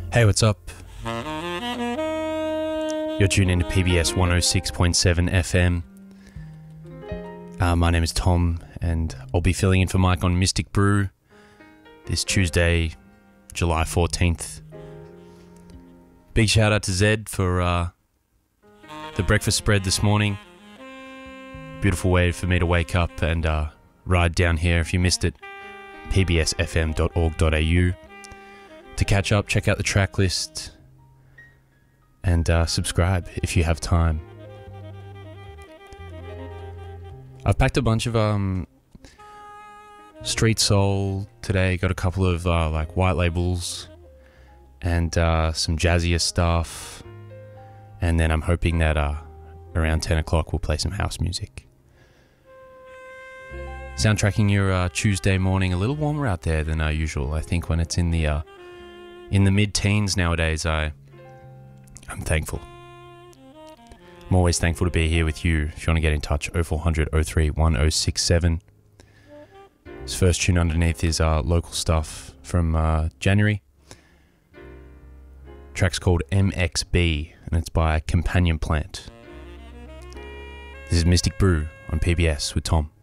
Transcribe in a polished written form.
Hey, what's up? You're tuned into PBS 106.7 FM. My name is Tom, and I'll be filling in for Mike on Mystic Brew this Tuesday, July 14th. Big shout out to Zed for the breakfast spread this morning. Beautiful way for me to wake up and ride down here. If you missed it, pbsfm.org.au. To catch up, check out the track list and subscribe if you have time. I've packed a bunch of street soul today. Got a couple of like white labels and some jazzier stuff. And then I'm hoping that around 10 o'clock we'll play some house music. Soundtracking your Tuesday morning. A little warmer out there than usual. I think when it's in the mid-teens nowadays, I'm thankful. I'm always thankful to be here with you. If you want to get in touch, 0400 03 1067. This first tune underneath is local stuff from January. Track's called MXB, and it's by Companion Plant. This is Mystic Brew on PBS with Tom.